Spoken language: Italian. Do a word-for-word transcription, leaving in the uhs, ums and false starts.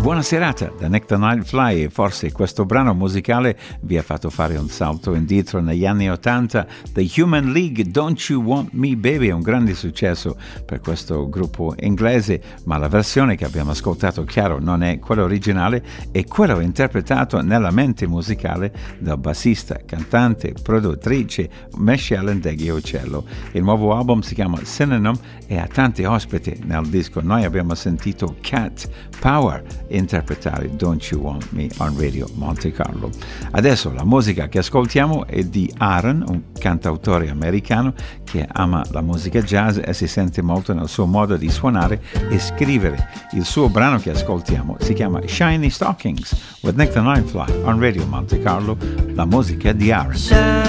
Buona serata da Nick the Nightfly e forse questo brano musicale vi ha fatto fare un salto indietro negli anni ottanta. The Human League, Don't You Want Me Baby, è un grande successo per questo gruppo inglese, ma la versione che abbiamo ascoltato, chiaro, non è quella originale, è quello interpretato nella mente musicale del bassista, cantante, produttrice Michelle Ndegeocello. Il nuovo album si chiama Synonym e ha tanti ospiti nel disco. Noi abbiamo sentito Cat Power interpretare Don't You Want Me on Radio Monte Carlo. Adesso la musica che ascoltiamo è di Aaron, un cantautore americano che ama la musica jazz e si sente molto nel suo modo di suonare e scrivere. Il suo brano che ascoltiamo si chiama Shiny Stockings with Nick the Nightfly on Radio Monte Carlo, la musica di Aaron.